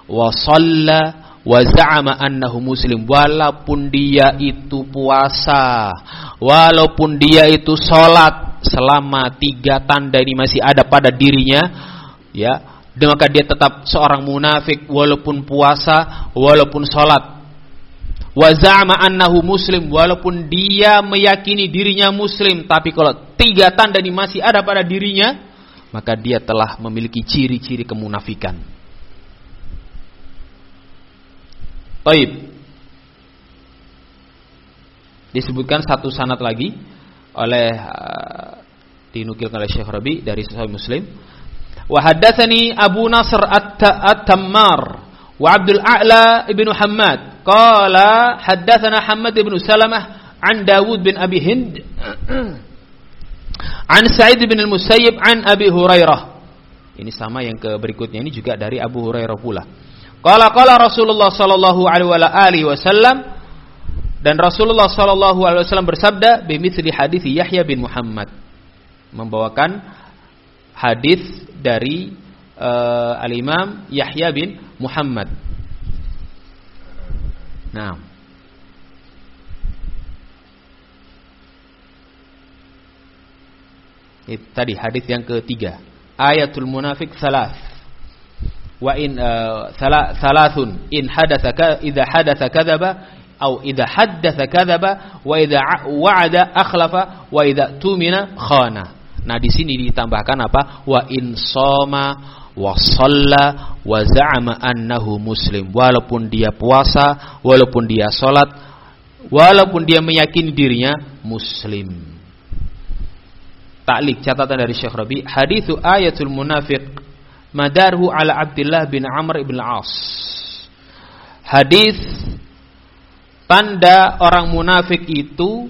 wa shalla wa za'ama annahu muslim, walaupun dia itu puasa, walaupun dia itu sholat selama 3 tanda ini masih ada pada dirinya, ya, maka dia tetap seorang munafik walaupun puasa, walaupun sholat. Wa za'ama annahu muslim, walaupun dia meyakini dirinya muslim, tapi kalau 3 tanda ini masih ada pada dirinya, maka dia telah memiliki ciri-ciri kemunafikan. Baik. Disebutkan satu sanad lagi oleh dinukilkan oleh Syekh Rabi dari Sahih Muslim. Wa haddatsani Abu Nasr at-Tammar wa Abdul A'la ibnu Hammad qala haddatsana Hammad ibn Salamah an Dawud bin Abi Hind an Sa'id bin al-Musayyib an Abi Hurairah. Ini sama yang ke berikutnya, ini juga dari Abu Hurairah pula. Qala Rasulullah sallallahu alaihi wasallam, dan Rasulullah sallallahu alaihi wasallam bersabda bimithli hadis Yahya bin Muhammad, membawakan hadis dari al-Imam Yahya bin Muhammad. Nah, itu tadi hadis yang ketiga, ayatul munafik salas. Wa in thalathun in hadatha idza hadatha kadzaba atau idza haddatha kadzaba wa idza wa'ada akhlafa wa idza tumina khana. Nah, di sini ditambahkan apa? Wa in shoma wa shalla wa za'ama annahu muslim, walaupun dia puasa, walaupun dia salat, walaupun dia meyakini dirinya muslim. Ta'liq catatan dari Syekh Rabi, haditsu ayatul munafiq madarhu ala Abdullah bin Amr ibn al-As. Hadis tanda orang munafik itu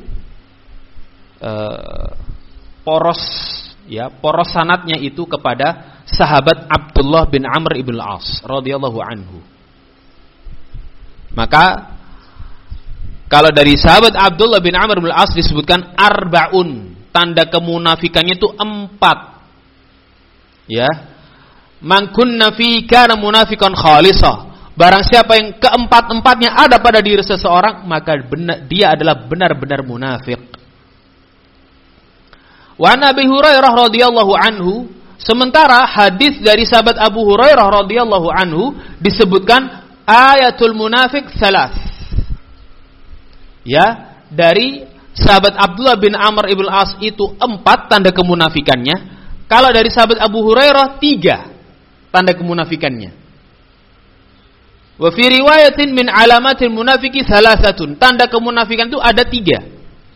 poros sanadnya itu kepada sahabat Abdullah bin Amr ibn al-As radhiyallahu anhu. Maka kalau dari sahabat Abdullah bin Amr ibn al-As disebutkan arbaun, tanda kemunafikannya itu 4. Ya. Man kunna fi kana munafiqan khalisah. Barang siapa yang keempat-empatnya ada pada diri seseorang, maka dia adalah benar-benar munafik. Wa Nabi Hurairah radhiyallahu anhu, sementara hadis dari sahabat Abu Hurairah radhiyallahu anhu disebutkan ayatul munafik salas. Ya, dari sahabat Abdullah bin Amr ibn As itu 4 tanda kemunafikannya. Kalau dari sahabat Abu Hurairah 3 tanda kemunafikannya. Wa fi riwayatin min alamatil munafiki salasatun, tanda kemunafikan itu ada 3.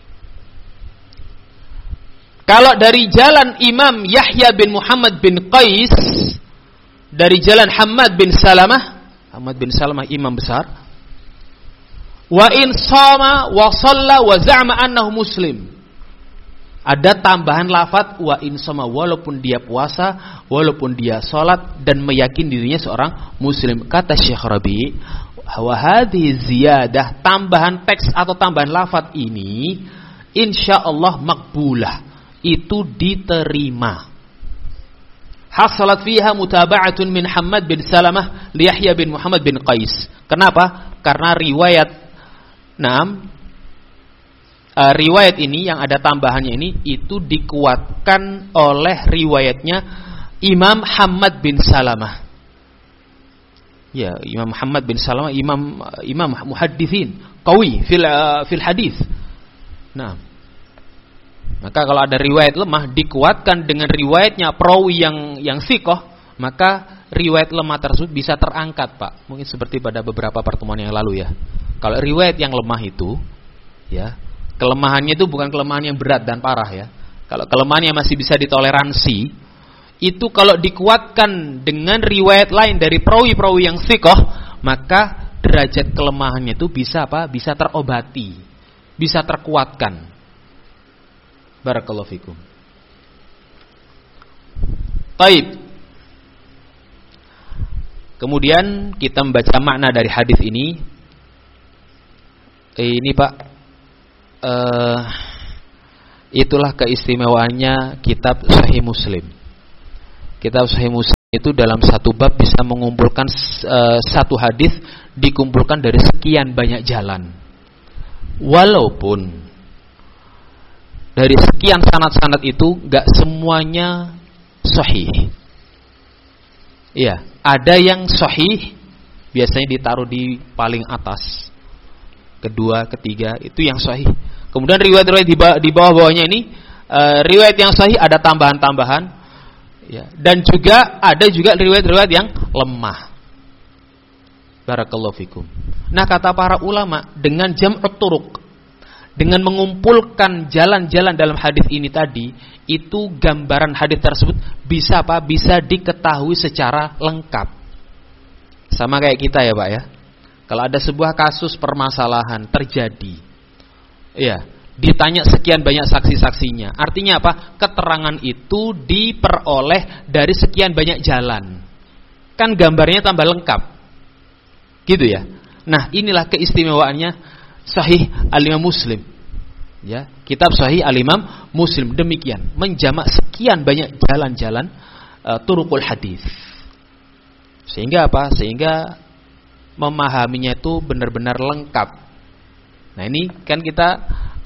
Kalau dari jalan Imam Yahya bin Muhammad bin Qais, dari jalan Hammad bin Salamah imam besar, wa in shama wa shalla wa za'ama annahu muslim. Ada tambahan lafaz wa in shama, walaupun dia puasa, walaupun dia salat dan meyakini dirinya seorang muslim. Kata Syekh Rabi, wa hadhihi ziyadah, tambahan teks atau tambahan lafaz ini insyaallah makbulah, itu diterima. Hasalat fiha mutaba'atun min Hammad bin Salamah li Yahya bin Muhammad bin Qais. Kenapa? Karena riwayat riwayat ini yang ada tambahannya ini itu dikuatkan oleh riwayatnya Imam Hammad bin Salamah. Ya, Imam Muhammad bin Salamah imam muhadditsin qawi fil hadis. Nah, maka kalau ada riwayat lemah dikuatkan dengan riwayatnya perawi yang thiqah, maka riwayat lemah tersebut bisa terangkat, Pak. Mungkin seperti pada beberapa pertemuan yang lalu ya. Kalau riwayat yang lemah itu, ya, kelemahannya itu bukan kelemahan yang berat dan parah ya. Kalau kelemahan yang masih bisa ditoleransi, itu kalau dikuatkan dengan riwayat lain dari perawi-perawi yang thiqah, maka derajat kelemahannya itu bisa apa? Bisa terobati, bisa terkuatkan. Barakallahu fikum. Baik. Kemudian kita membaca makna dari hadis ini. Ini Pak, itulah keistimewaannya kitab Sahih Muslim. Kitab Sahih Muslim itu dalam satu bab bisa mengumpulkan satu hadis dikumpulkan dari sekian banyak jalan. Walaupun dari sekian sanad-sanad itu gak semuanya sahih. Iya, ada yang sahih biasanya ditaruh di paling atas. Kedua, ketiga itu yang sahih. Kemudian riwayat-riwayat di bawah-bawahnya ini riwayat yang sahih ada tambahan-tambahan. Ya, dan juga ada juga riwayat-riwayat yang lemah. Barakallahu fikum. Nah, kata para ulama, dengan jam'ut turuq, dengan mengumpulkan jalan-jalan dalam hadis ini tadi, itu gambaran hadis tersebut bisa apa? Bisa diketahui secara lengkap. Sama kayak kita ya, Pak ya. Kalau ada sebuah kasus permasalahan terjadi, ya, ditanya sekian banyak saksi-saksinya. Artinya apa? Keterangan itu diperoleh dari sekian banyak jalan. Kan gambarnya tambah lengkap. Gitu ya. Nah, inilah keistimewaannya Sahih Al-Imam Muslim. Ya, kitab Sahih Al-Imam Muslim demikian, menjamak sekian banyak jalan-jalan turuqul hadis. Sehingga apa? Sehingga memahaminya itu benar-benar lengkap. Nah, ini kan kita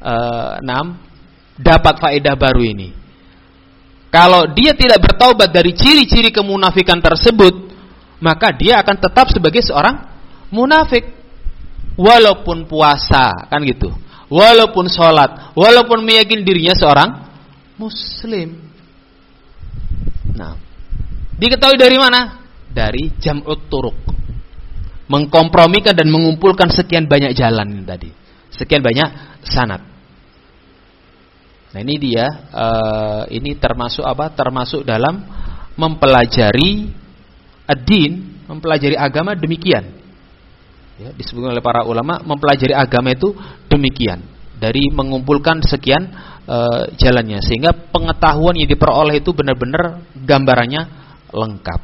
dapat faedah baru ini. Kalau dia tidak bertaubat dari ciri-ciri kemunafikan tersebut, maka dia akan tetap sebagai seorang munafik. Walaupun puasa, kan gitu. Walaupun sholat, walaupun meyakini dirinya seorang muslim. Nah, diketahui dari mana? Dari jam'ut turuq. Mengkompromikan dan mengumpulkan sekian banyak jalan ini tadi. Sekian banyak sanad. Nah, ini dia, ini termasuk apa? Termasuk dalam mempelajari ad-din, mempelajari agama demikian. Ya, disebutkan oleh para ulama, mempelajari agama itu demikian. Dari mengumpulkan sekian jalannya, sehingga pengetahuan yang diperoleh itu benar-benar gambarannya lengkap.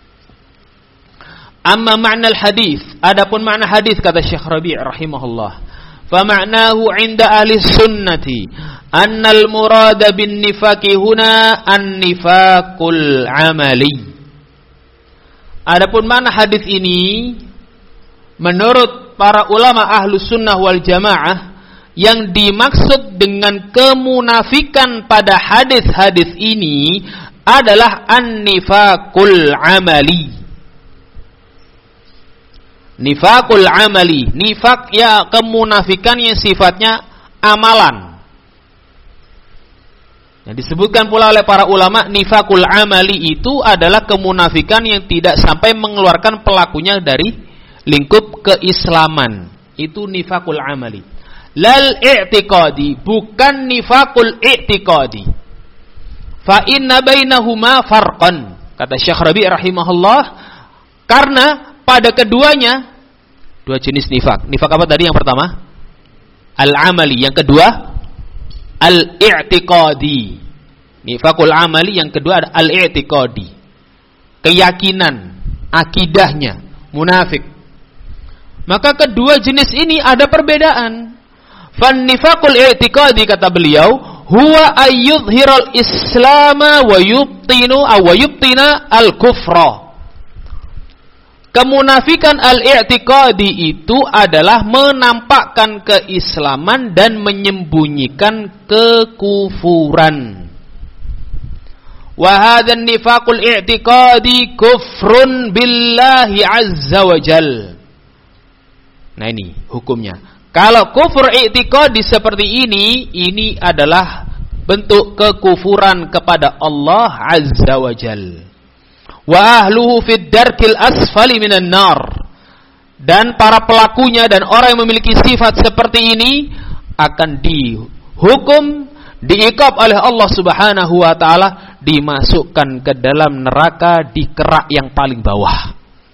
Amma ma'na al-hadis, adapun makna hadis kata Syekh Rabi' rahimahullah. Fama'nahu 'inda ahli sunnati annal murada bin nifaqi huna an-nifaqul 'amali. Adapun makna hadis ini menurut para ulama Ahlus Sunnah wal Jamaah, yang dimaksud dengan kemunafikan pada hadis-hadis ini adalah an-nifaqul 'amali. Nifaqul amali, nifaq ya kemunafikan yang sifatnya amalan. Yang disebutkan pula oleh para ulama, nifaqul amali itu adalah kemunafikan yang tidak sampai mengeluarkan pelakunya dari lingkup keislaman. Itu nifaqul amali. Lal i'tiqadi, bukan nifaqul i'tiqadi. Fa inna bainahuma farqan. Kata Syekh Rabi' rahimahullah, karena pada keduanya dua jenis nifak. Nifak apa tadi yang pertama? Al-amali. Yang kedua al-i'tiqadi. Nifakul amali yang kedua adalah al-i'tiqadi. Keyakinan, akidahnya, munafik. Maka kedua jenis ini ada perbedaan. Fan nifakul i'tiqadi kata beliau, huwa ayyudhiral islama wa yubtina al-kufra. Kemunafikan al-i'tiqadi itu adalah menampakkan keislaman dan menyembunyikan kekufuran. Wa hadzal nifaqul i'tiqadi kufrun billahi azza wa jal. Nah, ini hukumnya. Kalau kufur i'tiqadi seperti ini adalah bentuk kekufuran kepada Allah azza wa jal. Wa ahluhu fid darkil asfali minan nar. Dan para pelakunya dan orang yang memiliki sifat seperti ini akan dihukum, diiqab oleh Allah Subhanahu wa taala, dimasukkan ke dalam neraka di kerak yang paling bawah.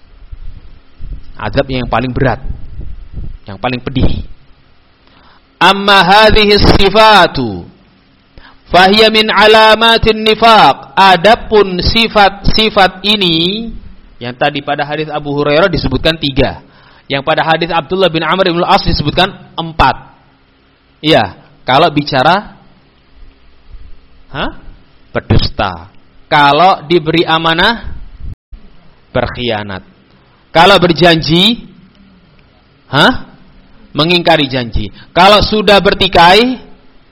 Azab yang paling berat, yang paling pedih. Amma hadhihi sifatu fahiya min alamatin nifaq. Adapun sifat-sifat ini yang tadi pada hadis Abu Hurairah disebutkan 3, yang pada hadis Abdullah bin Amr bin Al-As disebutkan 4. Iya, kalau bicara berdusta, kalau diberi amanah berkhianat. Kalau berjanji, mengingkari janji. Kalau sudah bertikai,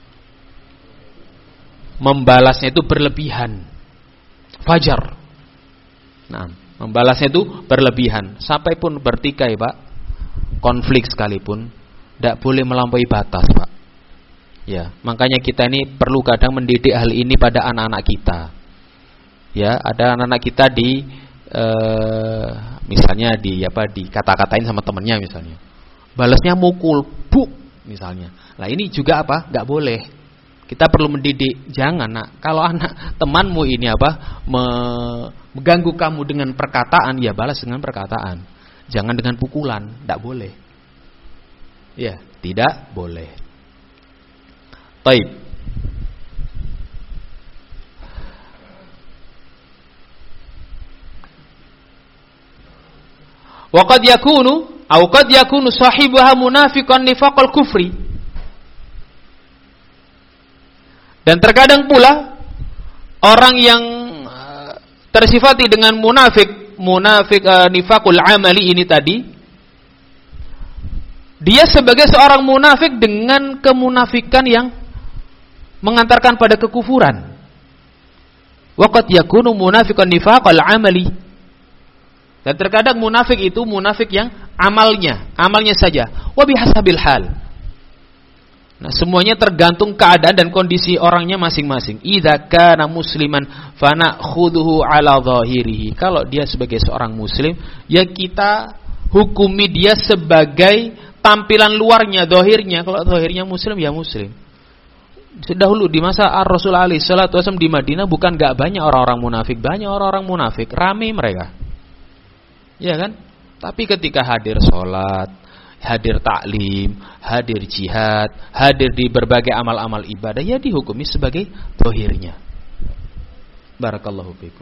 membalasnya itu berlebihan. Fajar. Nah, membalasnya itu berlebihan. Sampai pun bertikai, Pak, konflik sekalipun, tidak boleh melampaui batas, Pak. Ya, makanya kita ini perlu kadang mendidik hal ini pada anak-anak kita. Ya, ada anak-anak kita misalnya dikata-katain sama temennya misalnya. Balasnya mukul, buk misalnya. Nah, ini juga nggak boleh. Kita perlu mendidik, jangan nak. Kalau anak temanmu ini mengganggu kamu dengan perkataan, ya balas dengan perkataan. Jangan dengan pukulan, tidak boleh. Ya, tidak boleh. Baik. Wa qad yakunu sahibuha munafiqan nifaqal kufri. Dan terkadang pula orang yang tersifati dengan munafik nifaqul amali ini tadi, dia sebagai seorang munafik dengan kemunafikan yang mengantarkan pada kekufuran. Wa qad yakunu munafiqan nifaqal amali. Dan terkadang munafik itu munafik yang amalnya saja. Wa bihasabil hal. Nah, semuanya tergantung keadaan dan kondisi orangnya masing-masing. Idza kana musliman fana'khudhuhu 'ala dhahirihi. Kalau dia sebagai seorang muslim, ya kita hukumi dia sebagai tampilan luarnya, zahirnya. Kalau zahirnya muslim, ya muslim. Dahulu di masa Rasul alaihi salatu wasallam di Madinah bukan enggak banyak orang-orang munafik, banyak orang-orang munafik, ramai mereka. Ya kan? Tapi ketika hadir sholat, hadir taklim, hadir jihad, hadir di berbagai amal-amal ibadah, ya dihukumi sebagai zahirnya. Barakallahu fikum.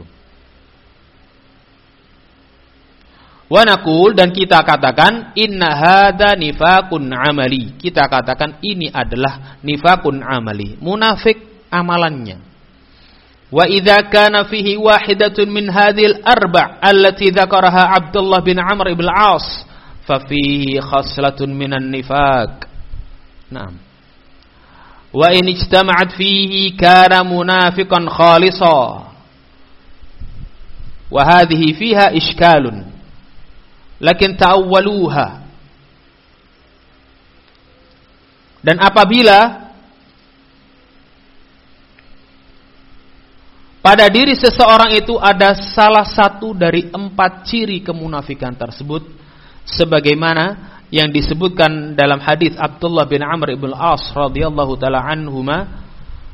Wa naqul, dan kita katakan inna hadza nifaqun amali. Kita katakan ini adalah nifaqun amali, munafik amalannya. Wa idza kana fihi wahidatun min hadhil arba' allati dzakaraha Abdullah bin Amr ibn al-'As fa fihi khaslatun minan nifaq. Naam. Wa in ijtama'at fihi kana munafiqan khalisa. Wa hadhihi fiha ishkalun. Lakin ta'awwaluha. Dan apabila pada diri seseorang itu ada salah satu dari 4 ciri kemunafikan tersebut, sebagaimana yang disebutkan dalam hadis Abdullah bin Amr ibn al-As radhiyallahu taala anhuma,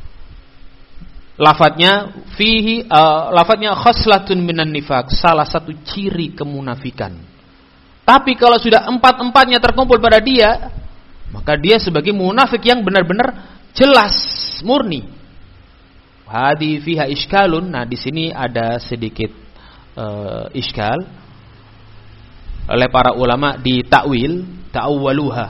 lafadznya khaslatun minan nifaq, salah satu ciri kemunafikan. Tapi kalau sudah 4-4-nya terkumpul pada dia, maka dia sebagai munafik yang benar-benar jelas, murni. Hadi fiha iskalun. Nah, di sini ada sedikit iskal oleh para ulama di ta'awwaluha.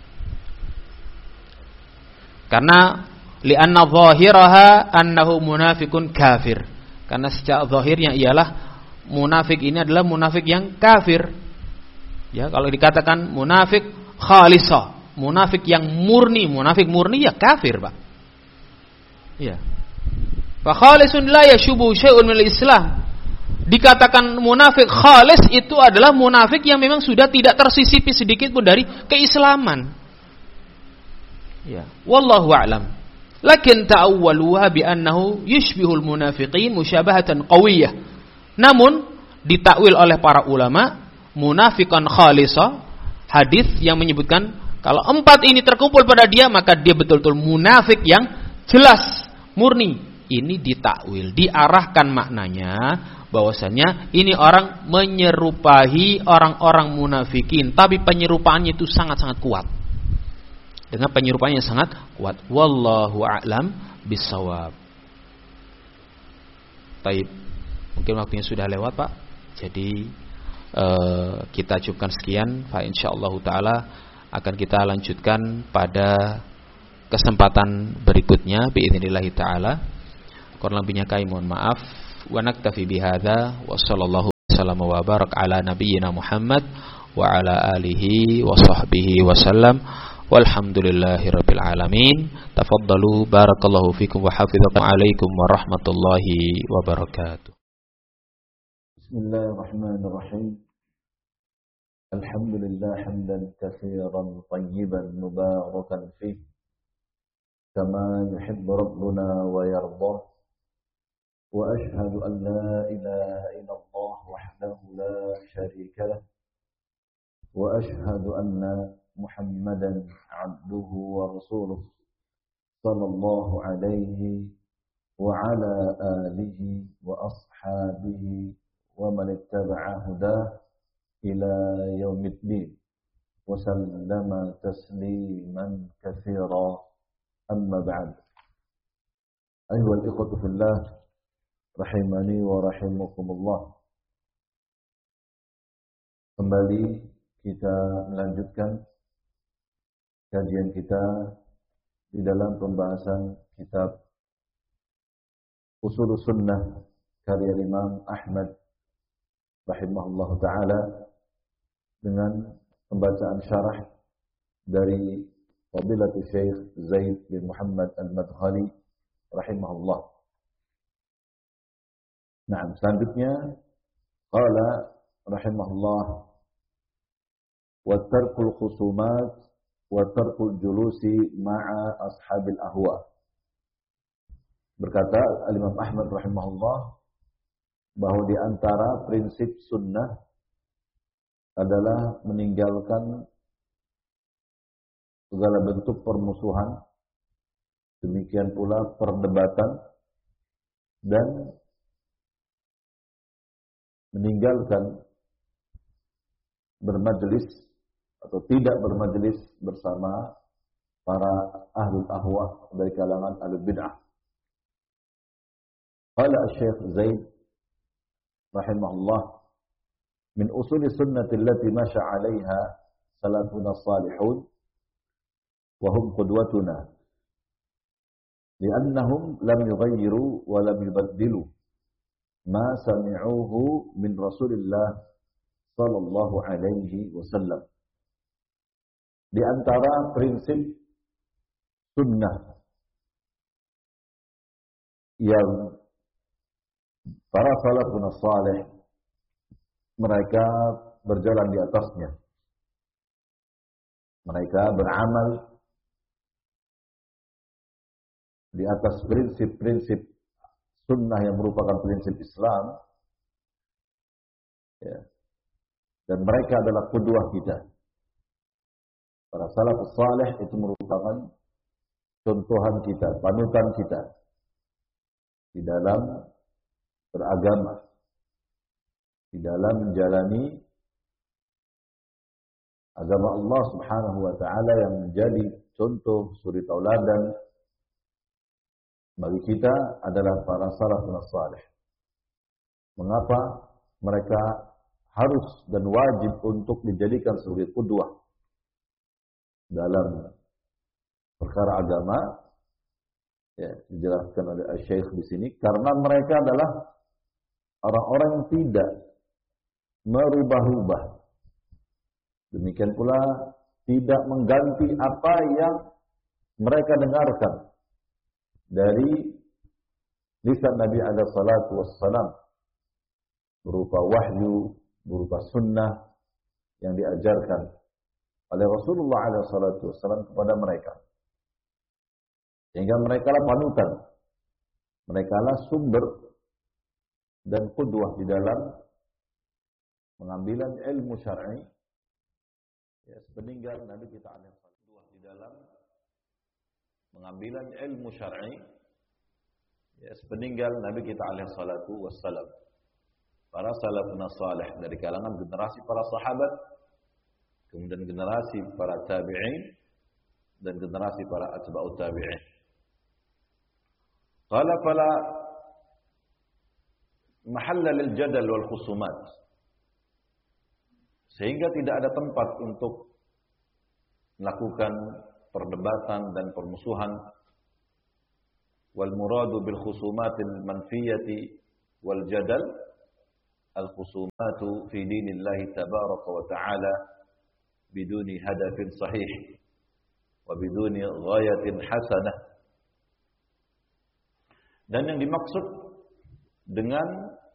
Karena li'anna zahiraha annahu munafikun kafir. Karena secara zahirnya ialah munafik ini adalah munafik yang kafir. Ya, kalau dikatakan munafik khalisah, munafik yang murni, munafik murni ya kafir, Pak. Ya. Fa khalisun la yashubu syai'un minal Islam. Dikatakan munafik khalis itu adalah munafik yang memang sudah tidak tersisipi sedikit pun dari keislaman. Ya, wallahu a'lam. Lakin ta'awwaluha bi annahu yushbihul munafiqin musyabahatan qawiyyah. Namun ditakwil oleh para ulama munafiqan khalisa, hadis yang menyebutkan kalau 4 ini terkumpul pada dia maka dia betul-betul munafik yang jelas, murni. Ini ditakwil, diarahkan maknanya bahwasanya ini orang menyerupai orang-orang munafikin, tapi penyerupaannya itu sangat-sangat kuat. Dengan penyerupaannya sangat kuat. Wallahu a'lam bissawab. Baik. Mungkin waktunya sudah lewat, Pak. Jadi kita cukupkan sekian. Fa insyaallah taala akan kita lanjutkan pada kesempatan berikutnya biidznillah taala. Kurang lebihnya kami mohon maaf. Wa naktafi bihadza wa sallallahu wasallam wa barak ala nabiyyina Muhammad wa ala alihi wa sahbihi wasallam. Walhamdulillahi rabbil alamin. Tafaddalu barakallahu fikum wa hafizakum alaikum warahmatullahi wabarakatuh. Bismillahirrahmanirrahim. Alhamdulillah hamdan katsiran tayyiban mubarakan fihi kama yuhibbu rabbuna wa yardah. Wa ashhadu an la ilaha illallah wahdahu la syarika lah. Wa ashhadu anna Muhammadan abduhu wa rasuluh sallallahu alaihi wa ala alihi wa ashabihi wa man ittaba'a hudah ila yaumiddin wa sallama tasliman katsira. Amma ba'd. Ayyuhal ikhwatu fillah rahimani wa rahimakumullah. Kembali kita melanjutkan kajian kita di dalam pembahasan kitab Ushulus Sunnah karya Imam Ahmad rahimahullah ta'ala dengan pembacaan syarah dari Fadilatul Syekh Zaid bin Muhammad Al-Madkhali rahimahullah. Nah, selanjutnya qala rahimahullah wa tarkul khusumat wa tarkul julusi ma'a ashabil ahwa. Berkata Al-Imam Ahmad rahimahullah bahwa di antara prinsip sunnah adalah meninggalkan segala bentuk permusuhan, demikian pula perdebatan, dan meninggalkan bermajelis atau tidak bermajelis bersama para ahlul ahwa dari kalangan ahlul bid'ah. Qala Syekh Zaid rahimahullah, min usuli sunnati allati masya 'alaiha salafuna salihun wa hum qudwatuna li'annahum lam yughayyiru wa lam yubaddilu ma sami'uhu min Rasulillah sallallahu alaihi wasallam. Di antara prinsip sunnah yang para salafun salih mereka berjalan di atasnya, mereka beramal di atas prinsip-prinsip sunnah yang merupakan prinsip Islam, ya. Dan mereka adalah qudwah kita. Para salafus salih itu merupakan contohan kita, panutan kita di dalam beragama, di dalam menjalani agama Allah Subhanahu wa taala yang menjadi contoh suri tauladan bagi kita adalah para salafun salih. Mengapa mereka harus dan wajib untuk dijadikan sebagai qudwah dalam perkara agama? Ya, dijelaskan oleh Syekh di sini, karena mereka adalah orang-orang yang tidak merubah-rubah. Demikian pula tidak mengganti apa yang mereka dengarkan dari lisan Nabi alaihi salatu wassalam berupa wahyu, berupa sunnah yang diajarkan oleh Rasulullah alaihi salatu wassalam kepada mereka. Sehingga mereka lah panutan, mereka lah sumber dan qudwah di dalam pengambilan ilmu syar'i. Ya, sepeninggal Nabi kita alaihi salatu wassalam di dalam pengambilan ilmu syar'i, ya, sepeninggal Nabi kita alaihi salatu wassalam. Para salafun salih dari kalangan generasi para sahabat, kemudian generasi para tabi'in, dan generasi para atba'ut tabi'in. Qala fala mahalla lil jadal wal khusumat. Sehingga tidak ada tempat untuk melakukan perdebatan dan permusuhan. Wal muradu bil khusumatil manfiyati wal jadal al-khusumatu fi dinillahi tabaraka wa ta'ala biduni hadafin sahih wa biduni ghayatin hasanah. Dan yang dimaksud dengan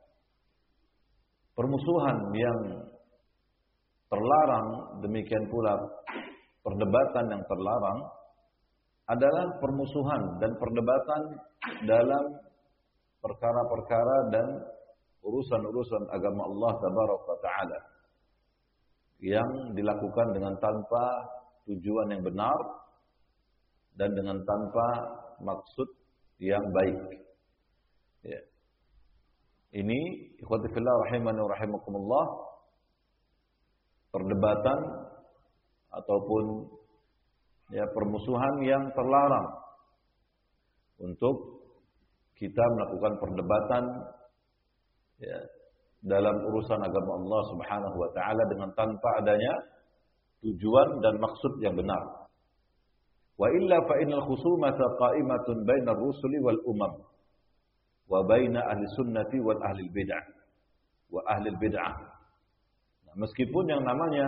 permusuhan yang terlarang, demikian pula perdebatan yang terlarang, adalah permusuhan dan perdebatan dalam perkara-perkara dan urusan-urusan agama Allah tabaraka wa ta'ala yang dilakukan dengan tanpa tujuan yang benar dan dengan tanpa maksud yang baik. Ya. Ini ikhwati fillah rahimani wa rahimakumullah, perdebatan ataupun ya permusuhan yang terlarang untuk kita melakukan perdebatan ya dalam urusan agama Allah Subhanahu wa taala dengan tanpa adanya tujuan dan maksud yang benar. Wa illa fa innal khusumata qa'imatun bainar rusuli wal umam wa baina ahli sunnati wal ahli bid'ah wa ahli bid'ah. Nah, meskipun yang namanya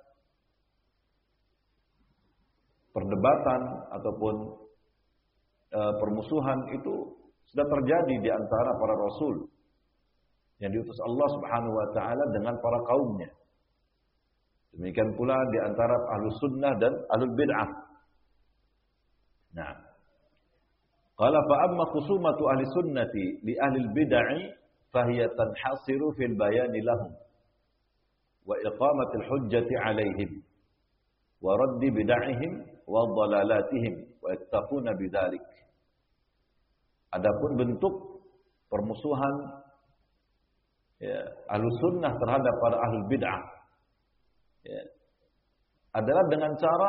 perdebatan ataupun permusuhan itu sudah terjadi di antara para rasul yang diutus Allah Subhanahu wa taala dengan para kaumnya. Demikian pula di antara ahlus sunnah dan ahlul bid'ah. Nah, qala fa amma khusumatu ahli sunnati li ahli bid'ah fahiya tanhasiru fil bayani lahum wa iqamati al-hujjati 'alaihim wa raddi bid'ahihim wa dhalalatihim wa yattaquna bidzalik. Adapun bentuk permusuhan ya, ahlus sunnah terhadap para ahlul bid'ah ya, adalah dengan cara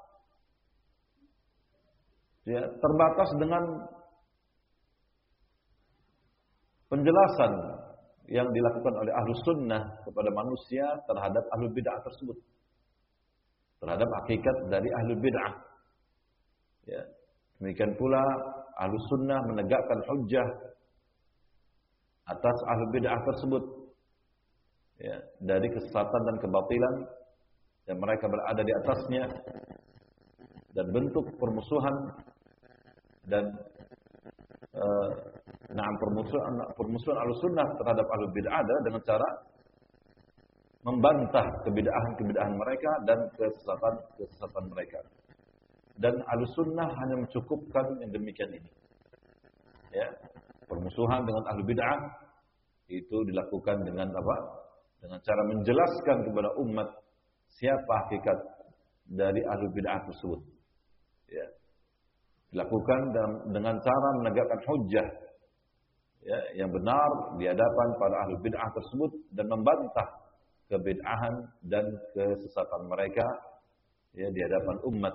ya, terbatas dengan penjelasan yang dilakukan oleh ahlus sunnah kepada manusia terhadap ahlul bid'ah tersebut, terhadap hakikat dari ahlul bid'ah. Ya. Demikian pula ahlus sunnah menegakkan hujjah atas ahlul bid'ah tersebut ya, dari kesesatan dan kebatilan yang mereka berada di atasnya, dan bentuk permusuhan dan permusuhan ahlus sunnah terhadap ahlul bid'ah adalah dengan cara membantah kebid'ahan mereka dan kesesatan mereka. Dan ahlus sunnah hanya mencukupkan yang demikian ini. Ya, permusuhan dengan ahlul bid'ah itu dilakukan dengan apa? Dengan cara menjelaskan kepada umat siapa hakikat dari ahlul bid'ah tersebut. Ya. Dilakukan dengan cara menegakkan hujjah ya, yang benar di hadapan para ahlul bid'ah tersebut dan membantah kebid'ahan dan kesesatan mereka ya, di hadapan umat.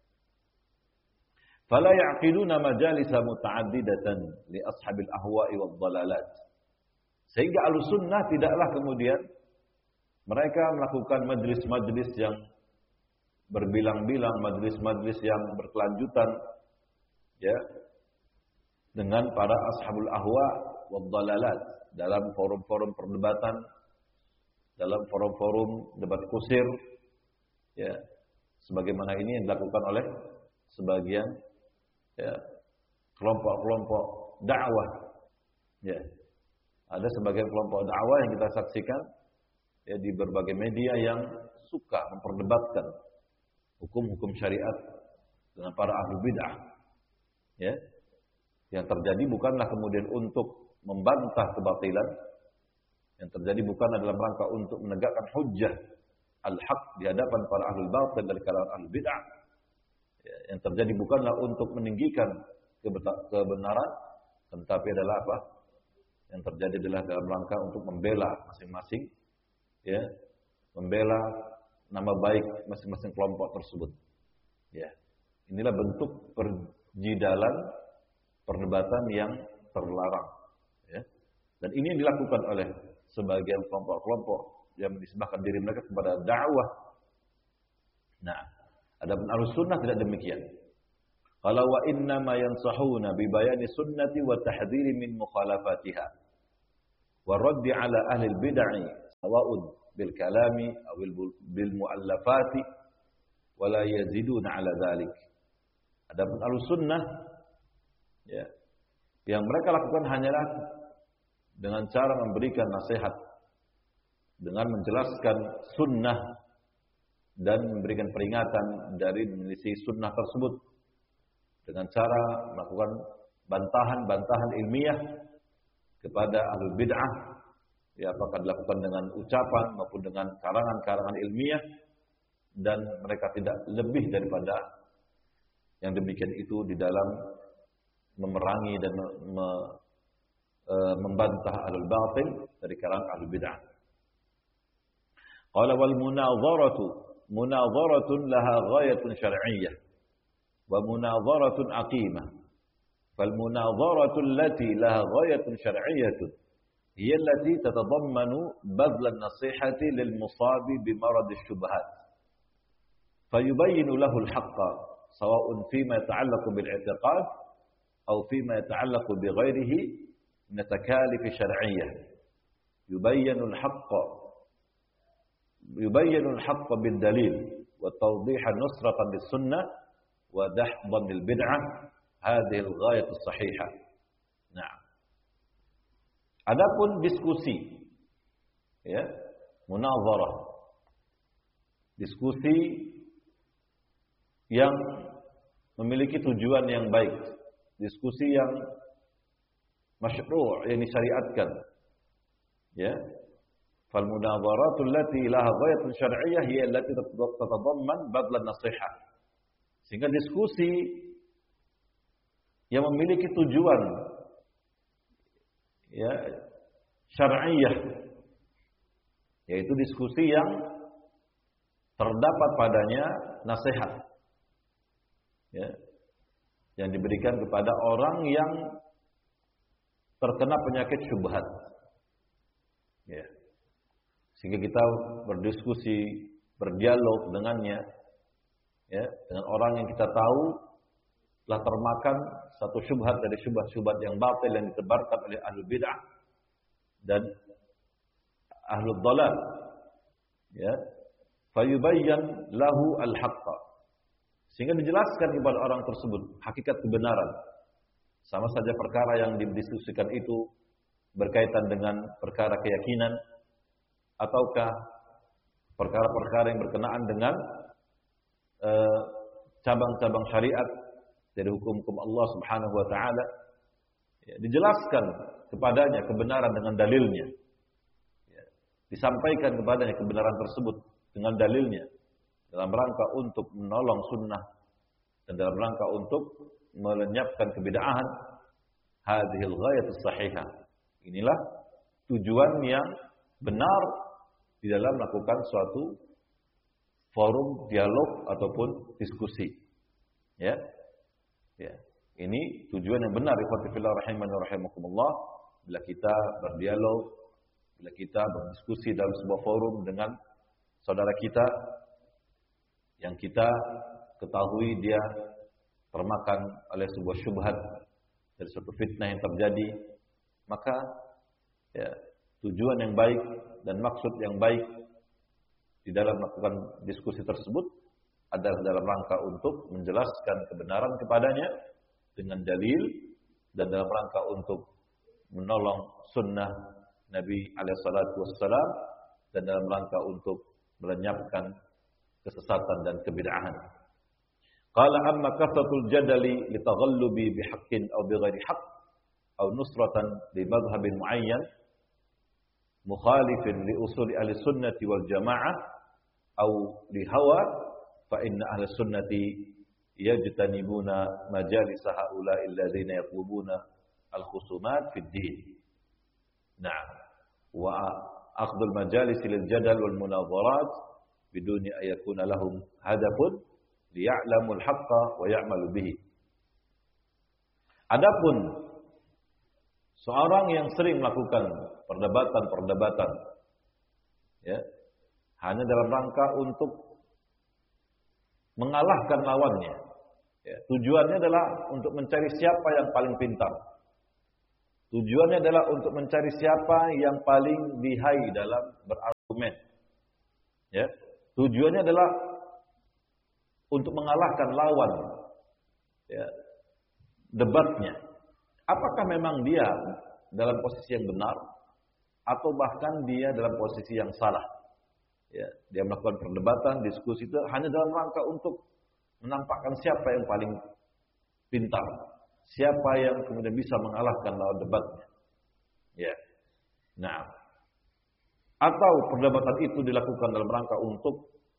Fala ya'qiduna majalisa muta'addidatan li ashabil ahwa'i wad dhalalat. Sehingga Ahlussunnah tidaklah kemudian mereka melakukan majlis-majlis yang berbilang-bilang, majlis-majlis yang berkelanjutan ya dengan para ashabul ahwa wad dhalalat dalam forum-forum perdebatan, dalam forum-forum debat kusir ya, sebagaimana ini yang dilakukan oleh sebagian ya, kelompok-kelompok dakwah ya. Ada sebagian kelompok dakwah yang kita saksikan ya, di berbagai media yang suka memperdebatkan hukum-hukum syariat dengan para ahli bid'ah ya. Yang terjadi bukanlah kemudian untuk membantah kebatilan, yang terjadi bukan dalam rangka untuk menegakkan hujjah al-haq di hadapan para ahli batil dari kalangan ahli bid'ah. Yang terjadi bukanlah untuk meninggikan kebenaran, tetapi adalah apa? Yang terjadi adalah dalam rangka untuk membela masing-masing, ya, membela nama baik masing-masing kelompok tersebut. Ya, inilah bentuk perjidalan perdebatan yang terlarang. Ya, dan ini yang dilakukan oleh sebagian kelompok-kelompok yang menisbahkan diri mereka kepada dakwah. Nah, adapun Ahlussunnah tidak demikian. Qala wa inna ma yansahuna bi bayani sunnati wa tahdhiri min mukhalafatiha wa raddi ala ahli al-bid'ah sawa'un bil kalami aw bil muallafati wa la yaziduna ala dzalik. Adapun Ahlussunnah ya, yang mereka lakukan hanyalah dengan cara memberikan nasihat, dengan menjelaskan sunnah dan memberikan peringatan dari menyelisih sunnah tersebut dengan cara melakukan bantahan-bantahan ilmiah kepada ahlul bid'ah, ya, apakah dilakukan dengan ucapan maupun dengan karangan-karangan ilmiah, dan mereka tidak lebih daripada yang demikian itu di dalam memerangi dan membantah ahlul batil dari kalangan ahlul bid'ah. Qala wal munadharatun laha ghayatun syar'iyyah wa munadharatun aqimah. Fal munadharatu allati laha ghayatun syar'iyyah hiya allati tatadammanu badl an-nasihati lil musabi bi marad asy-syubhat. Fayubayyinu lahu al-haqqa sawa'un fima yata'allaqu bil i'tiqad aw fima yata'allaqu bi ghairihi min takalif syar'iyyah. يبين الحق بالدليل وتوضيح نصرة للسنة ودحضا للبدعة هذه الغاية الصحيحة. Nah, adapun diskusi, ya, munazarah, diskusi yang memiliki tujuan yang baik, diskusi yang masyru', yang disyariatkan, ya. فالمناظرات التي لها غاية شرعية هي التي تتضمن بذل النصيحة. Sehingga diskusi yang memiliki tujuan, ya, syar'iyah, yaitu diskusi yang terdapat padanya nasihat, ya, yang diberikan kepada orang yang terkena penyakit syubhat, ya. Sehingga kita berdiskusi, berdialog dengannya, ya, dengan orang yang kita tahu telah termakan satu syubhat dari syubhat-syubhat yang batil yang ditebarkan oleh ahlul bid'ah dan ahlul dhalal, ya. Fayubayyan lahu al-haqqa, sehingga dijelaskan kepada orang tersebut hakikat kebenaran. Sama saja perkara yang didiskusikan itu berkaitan dengan perkara keyakinan ataukah perkara-perkara yang berkenaan dengan cabang-cabang syariat dari hukum-hukum Allah Subhanahu wa taala, ya, dijelaskan kepadanya kebenaran dengan dalilnya, ya, disampaikan kepadanya kebenaran tersebut dengan dalilnya dalam rangka untuk menolong sunnah dan dalam rangka untuk melenyapkan kebid'ahan. Hadhil ghayatus sahihah, inilah tujuan yang benar di dalam melakukan suatu forum dialog ataupun diskusi, ya, ya. Ini tujuan yang benar, ikhwati fillah rahimani wa rahimakumullah. Bila kita berdialog, bila kita berdiskusi dalam sebuah forum dengan saudara kita yang kita ketahui dia termakan oleh sebuah syubhat dari suatu fitnah yang terjadi, maka, ya, tujuan yang baik dan maksud yang baik di dalam melakukan diskusi tersebut adalah dalam rangka untuk menjelaskan kebenaran kepadanya dengan dalil dan dalam rangka untuk menolong sunnah Nabi alaihi salatu wassalam dan dalam rangka untuk melenyapkan kesesatan dan kebid'ahan. Qala amma kasratul jadali li taghallubi bihaqqin aw bighairi haqq aw nusratan li madhhabin muayyan mukhalifin li usuli ahli sunnati wal jamaah atau li hawa fa inna ahli sunnati yajtanibuna majalis haula'i alladziina yatlubuna al khusumat fid din. Na'am, wa akhdhu al majalis lil jadal wal munadharat biduni an yakuna lahum hadafun liya'lamu al haqqa wa ya'malu bihi. Adapun seorang yang sering melakukan perdebatan-perdebatan, ya, hanya dalam rangka untuk mengalahkan lawannya, ya, tujuannya adalah untuk mencari siapa yang paling pintar, Tujuannya adalah untuk mencari siapa yang paling lihai dalam berargumen. Ya. Tujuannya adalah untuk mengalahkan lawan. Ya. Debatnya. Apakah memang dia dalam posisi yang benar atau bahkan dia dalam posisi yang salah? Ya, dia melakukan perdebatan, diskusi itu hanya dalam rangka untuk menampakkan siapa yang paling pintar, siapa yang kemudian bisa mengalahkan lawan debatnya. Ya. Nah, atau perdebatan itu dilakukan dalam rangka untuk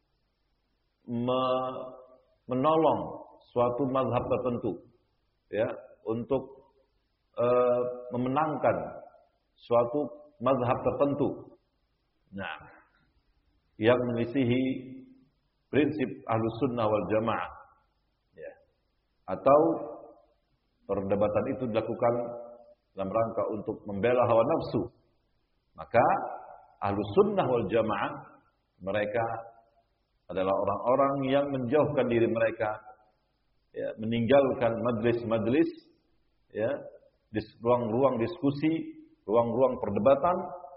menolong suatu mazhab tertentu, ya, untuk memenangkan suatu mazhab tertentu. Nah, yang menyelisihi prinsip Ahlus Sunnah wal Jamaah, ya. Atau perdebatan itu dilakukan dalam rangka untuk membela hawa nafsu, maka Ahlus Sunnah wal Jamaah mereka adalah orang-orang yang menjauhkan diri mereka, ya, meninggalkan majlis-majlis, ya, di ruang-ruang diskusi, ruang-ruang perdebatan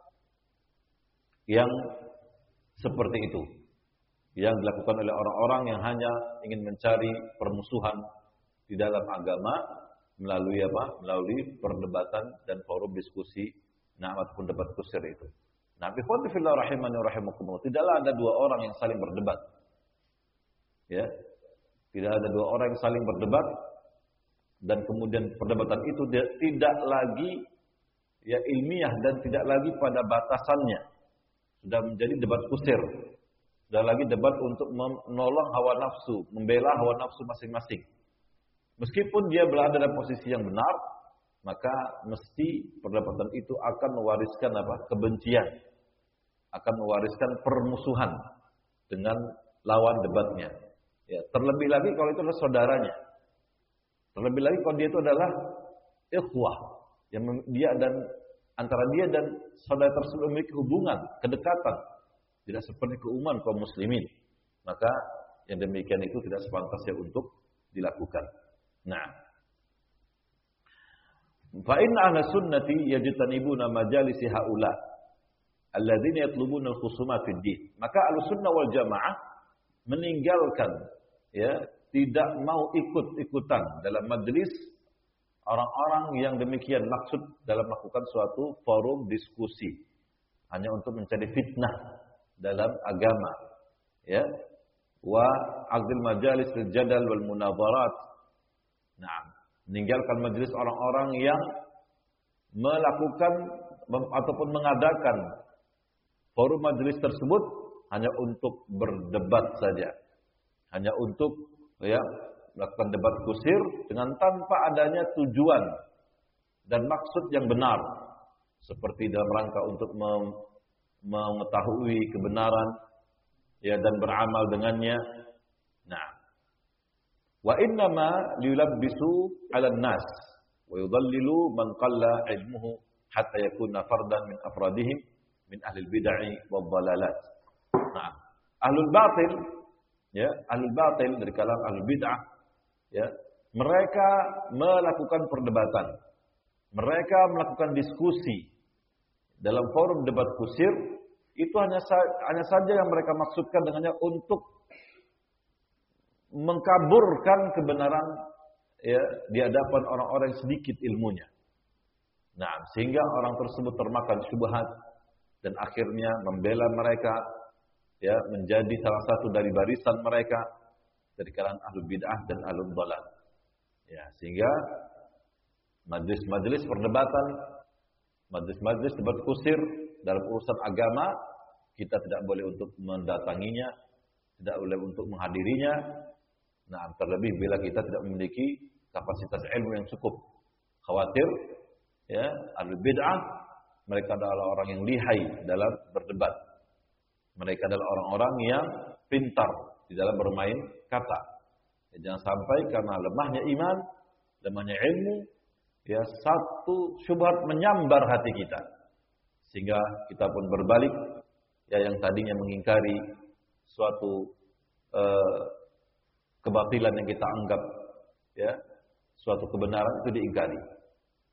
yang seperti itu, yang dilakukan oleh orang-orang yang hanya ingin mencari permusuhan di dalam agama melalui apa? Melalui perdebatan dan forum diskusi, ataupun debat kusir itu. Nah, ikhwati fillah rahimani wa rahimakumullah, tidaklah ada dua orang yang saling berdebat. Ya. Tidak ada dua orang yang saling berdebat dan kemudian perdebatan itu tidak lagi ya ilmiah dan tidak lagi pada batasannya. Sudah menjadi debat kusir. Sudah lagi debat untuk menolong hawa nafsu, membela hawa nafsu masing-masing. Meskipun dia berada dalam posisi yang benar, maka mesti perdebatan itu akan mewariskan apa? Kebencian. Akan mewariskan permusuhan dengan lawan debatnya. Ya, terlebih lagi kalau itu adalah saudaranya. Terlebih lagi kalau dia itu adalah ikhwah, yang dia dan antara dia dan saudara tersebut memiliki hubungan, kedekatan, tidak seperti keumuman kaum muslimin. Maka yang demikian itu tidak sepantasnya untuk dilakukan. Nah, fa inna ahla sunnati yajtanibuna majalisi haula alladzina yatlubuna al-khusuma fid din. Maka Ahlussunnah wal Jamaah meninggalkan, ya, tidak mau ikut-ikutan dalam majelis orang-orang yang demikian maksud dalam melakukan suatu forum diskusi hanya untuk mencari fitnah dalam agama, ya, wa aqdil majalis lil jadal wal munadharat. Nah, meninggalkan majelis orang-orang yang melakukan ataupun mengadakan forum majelis tersebut hanya untuk berdebat saja, hanya untuk, ya, melakukan debat kusir dengan tanpa adanya tujuan dan maksud yang benar, seperti dalam rangka untuk mengetahui kebenaran, ya, dan beramal dengannya. Nah, wa innama liyulabbisu 'alan nas wa yudallilu man qalla ilmuhu hatta yakuna fardan min afradihim min ahli bid'ah wad dhalalat. Nah, ahlul batil, ya, ahlul batil dari kalangan ahlul bid'ah, ya, mereka melakukan perdebatan, mereka melakukan diskusi dalam forum debat kusir, itu hanya saja yang mereka maksudkan dengannya untuk mengkaburkan kebenaran, ya, di hadapan orang-orang yang sedikit ilmunya. Nah, sehingga orang tersebut termakan syubhat dan akhirnya membela mereka, ya, menjadi salah satu dari barisan mereka dari kalangan ahlul bid'ah dan ahlul dhalal. Ya, sehingga majlis-majlis perdebatan, majlis-majlis debat kusir dalam urusan agama, kita tidak boleh untuk mendatanginya, tidak boleh untuk menghadirinya. Nah, terlebih bila kita tidak memiliki kapasitas ilmu yang cukup. Khawatir, ya, ahlul bid'ah mereka adalah orang yang lihai dalam berdebat. Mereka adalah orang-orang yang pintar di dalam bermain kata. Ya, jangan sampai karena lemahnya iman, lemahnya ilmu, ya, satu syubhat menyambar hati kita, sehingga kita pun berbalik, ya, yang tadinya mengingkari suatu kebatilan yang kita anggap, ya, suatu kebenaran itu diingkari.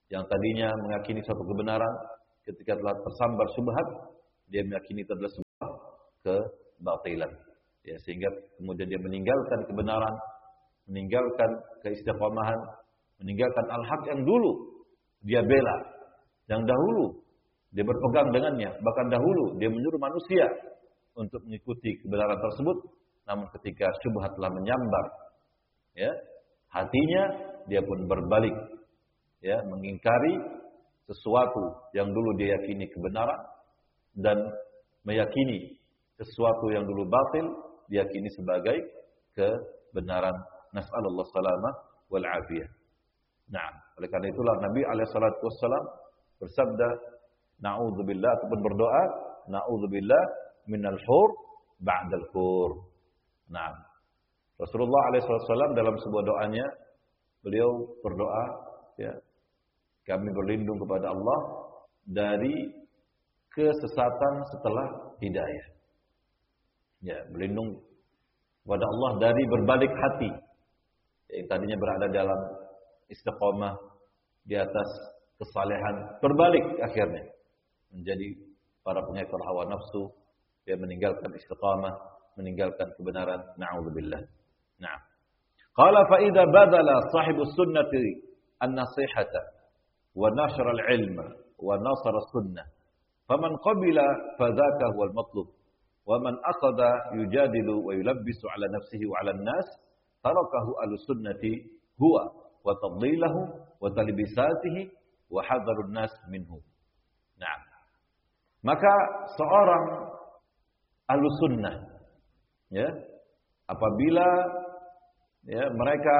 Yang tadinya meyakini suatu kebenaran, ketika telah tersambar syubhat, dia meyakini itu adalah sebuah kebatilan. Ya, sehingga kemudian dia meninggalkan kebenaran, meninggalkan keistiqomahan, meninggalkan al-haq yang dulu dia bela, yang dahulu dia berpegang dengannya, bahkan dahulu dia menyuruh manusia untuk mengikuti kebenaran tersebut. Namun ketika syubhat telah menyambar, ya, hatinya dia pun berbalik, ya, mengingkari sesuatu yang dulu dia yakini kebenaran dan meyakini sesuatu yang dulu batil diyakini sebagai kebenaran. Nas'alullah salamah wal afiyah. Nah, oleh karena itulah Nabi alaihi salatu wassalam bersabda, na'udzubillah, ataupun berdoa, na'udzubillah minal hur ba'dal hur. Nah, Rasulullah alaihi salatu wassalam dalam sebuah doanya, beliau berdoa, ya, kami berlindung kepada Allah dari kesesatan setelah hidayah. Ya, berlindung kepada Allah dari berbalik hati yang tadinya berada dalam istiqomah di atas kesalehan, berbalik akhirnya menjadi para pengekor hawa nafsu, dia meninggalkan istiqamah, meninggalkan kebenaran. Na'udzubillah. Nah, qala fa idza badala sahibus sunnati an-nasihata wa nashara al-ilma wa nasara as-sunnah faman qabila fadzaka huwal matlub wa man akhadha yujadilu wa yulabbisu ala nafsihi wa ala an-nas tarakahu al-sunnati huwa wa tadlilahu wa talbisatihi wa hadarun nas minhu. Nah, maka seorang ahlus sunnah, ya, apabila, ya, mereka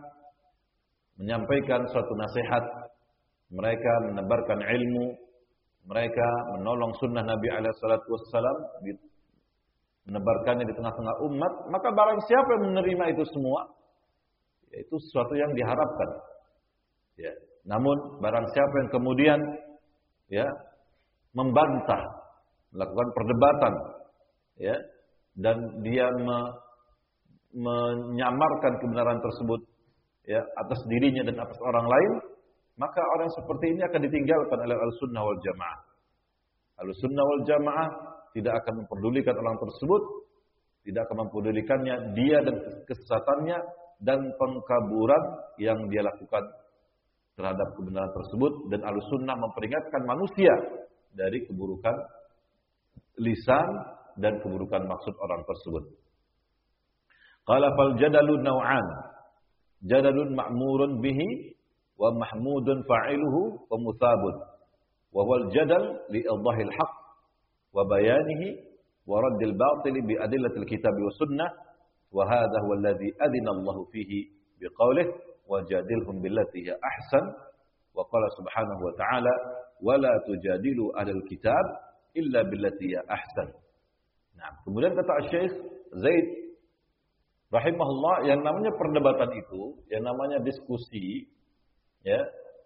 menyampaikan suatu nasihat, mereka menebarkan ilmu, mereka menolong sunnah Nabi alaihi salatu wassalam, menebarkannya di tengah-tengah umat, maka barang siapa yang menerima itu semua, yaitu sesuatu yang diharapkan. Ya. Namun barang siapa yang kemudian, ya, membantah, melakukan perdebatan, ya, dan dia menyamarkan kebenaran tersebut, ya, atas dirinya dan atas orang lain, maka orang seperti ini akan ditinggalkan oleh al-sunnah wal jamaah. Al-sunnah wal jamaah tidak akan memperdulikan orang tersebut, tidak akan memperdulikannya dia dan kesesatannya dan pengkaburan yang dia lakukan terhadap kebenaran tersebut. Dan al-sunnah memperingatkan manusia dari keburukan lisan dan keburukan maksud orang tersebut. Qala fal jadalu naw'an, jadalun ma'murun bihi wa mahmudun fa'iluhu wa muthabun, wa wal jadal li idhahil haqq wa bayanihi wa raddil batil bi adillatil kitab wa sunnah, wa hadha huwa alladhi adina Allah fihi biqaulih wajadilhum billati hiya ahsan, wa qala subhanahu wa ta'ala wa la tujadilu ahlal kitab illa billati hiya ahsan. Nah, kemudian kata Syekh Zaid rahimahullah, yang namanya perdebatan itu, yang namanya diskusi, ya,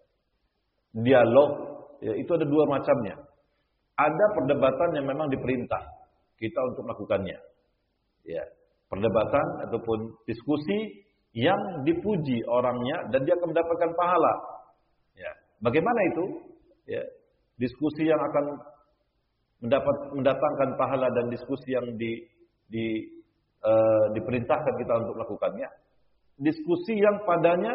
dialog, ya, itu ada dua macamnya. Ada perdebatan yang memang diperintah kita untuk melakukannya, ya, perdebatan ataupun diskusi yang dipuji orangnya dan dia akan mendapatkan pahala. Ya, bagaimana itu? Ya, diskusi yang akan mendatangkan pahala dan diskusi yang diperintahkan kita untuk melakukannya. Diskusi yang padanya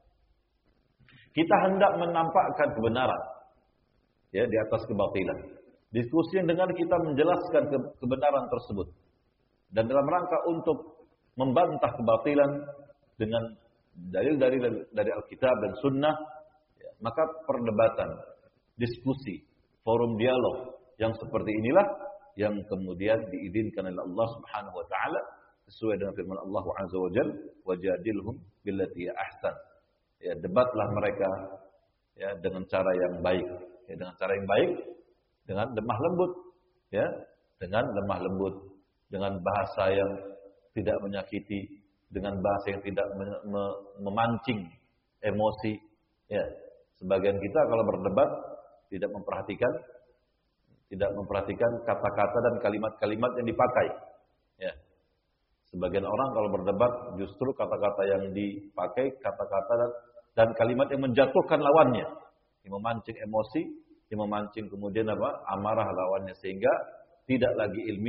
kita hendak menampakkan kebenaran, ya, di atas kebatilan. Diskusi yang dengan kita menjelaskan kebenaran tersebut dan dalam rangka untuk membantah kebatilan dengan dalil-dalil dari Alkitab dan Sunnah, ya, maka perdebatan, diskusi, forum dialog yang seperti inilah yang kemudian diizinkan oleh Allah Subhanahu wa taala sesuai dengan firman Allah Azza wa Jalla, wajadilhum billati ahsan. Ya, debatlah mereka, ya, dengan cara yang baik, ya, dengan cara yang baik, dengan lemah lembut, ya, dengan lemah lembut, dengan bahasa yang tidak menyakiti, dengan bahasa yang tidak memancing emosi. Ya, sebagian kita kalau berdebat tidak memperhatikan kata-kata dan kalimat-kalimat yang dipakai. Ya. Sebagian orang kalau berdebat justru kata-kata yang dipakai, kata-kata dan kalimat yang menjatuhkan lawannya. yang memancing emosi, yang memancing kemudian amarah lawannya, sehingga tidak lagi ilmiah